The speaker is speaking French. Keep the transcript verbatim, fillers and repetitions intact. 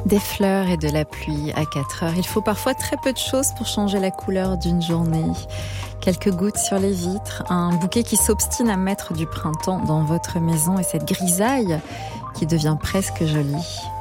Des fleurs et de la pluie à quatre heures. Il faut parfois très peu de choses pour changer la couleur d'une journée. Quelques gouttes sur les vitres, un bouquet qui s'obstine à mettre du printemps dans votre maison et cette grisaille qui devient presque jolie.